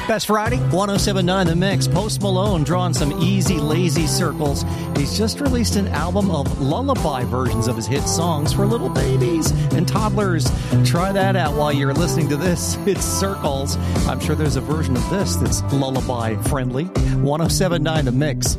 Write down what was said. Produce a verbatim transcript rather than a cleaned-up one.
Best Friday, one oh seven point nine The Mix. Post Malone drawing some easy, lazy circles. He's just released an album of lullaby versions of his hit songs for little babies and toddlers. Try that out while you're listening to this. It's Circles. I'm sure there's a version of this that's lullaby friendly. one oh seven point nine The Mix.